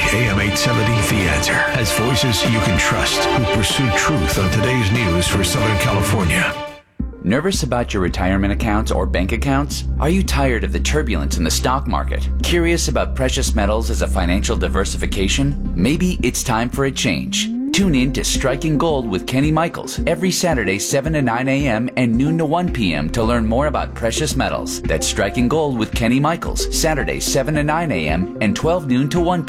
AM 870 The Answer has voices you can trust who pursue truth on today's news for Southern California. Nervous about your retirement accounts or bank accounts? Are you tired of the turbulence in the stock market? Curious about precious metals as a financial diversification? Maybe it's time for a change. Tune in to Striking Gold with Kenny Michaels every Saturday 7 to 9 a.m. and noon to 1 p.m. to learn more about precious metals. That's Striking Gold with Kenny Michaels, Saturday 7 to 9 a.m. and 12 noon to 1 p.m.